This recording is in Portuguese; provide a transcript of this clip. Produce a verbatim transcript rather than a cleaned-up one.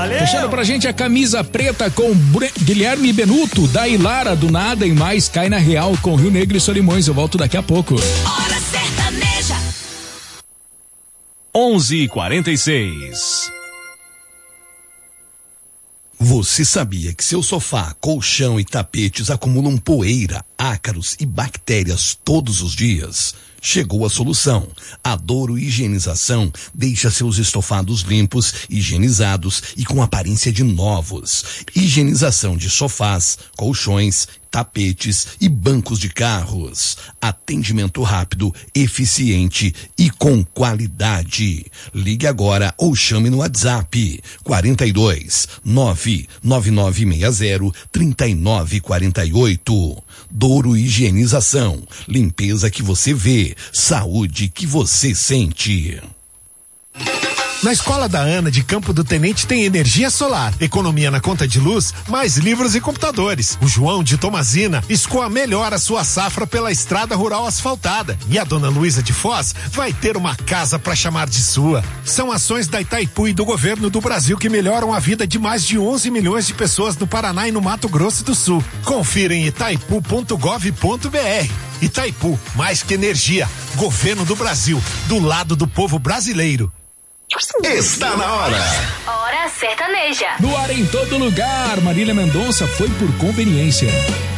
Valeu! Fechando pra gente a camisa preta com Bre- Guilherme Benuto, da Ilara, do Nada e Mais, cai na real com Rio Negro e Solimões. Eu volto daqui a pouco. Hora sertaneja. onze e quarenta e seis. Você sabia que seu sofá, colchão e tapetes acumulam poeira, ácaros e bactérias todos os dias? Chegou a solução. A Douro Higienização deixa seus estofados limpos, higienizados e com aparência de novos. Higienização de sofás, colchões, tapetes e bancos de carros. Atendimento rápido, eficiente e com qualidade. Ligue agora ou chame no WhatsApp quarenta e dois, nove nove nove seis zero, três nove quatro oito. Douro Higienização. Limpeza que você vê, saúde que você sente. Na Escola da Ana de Campo do Tenente tem energia solar, economia na conta de luz, mais livros e computadores. O João de Tomazina escoa melhor a sua safra pela estrada rural asfaltada. E a dona Luísa de Foz vai ter uma casa para chamar de sua. São ações da Itaipu e do governo do Brasil que melhoram a vida de mais de onze milhões de pessoas no Paraná e no Mato Grosso do Sul. Confira em itaipu ponto gov ponto br. Itaipu, mais que energia. Governo do Brasil, do lado do povo brasileiro. Está na hora. Hora sertaneja. No ar em todo lugar, Marília Mendonça foi por conveniência.